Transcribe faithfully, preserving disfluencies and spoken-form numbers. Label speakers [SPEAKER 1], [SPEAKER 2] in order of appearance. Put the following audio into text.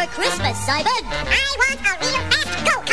[SPEAKER 1] Christmas, Simon?
[SPEAKER 2] I want a real fast coat.